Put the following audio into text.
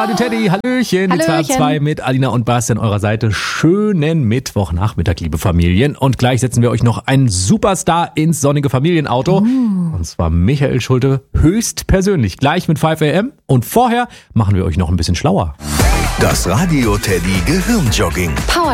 Radio Teddy, Hallöchen. Die 2 mit Alina und Basti an eurer Seite. Schönen Mittwochnachmittag, liebe Familien. Und gleich setzen wir euch noch einen Superstar ins sonnige Familienauto. Und zwar Michael Schulte höchstpersönlich. Gleich mit 5 AM. Und vorher machen wir euch noch ein bisschen schlauer. Das Radio Teddy Gehirnjogging. Powered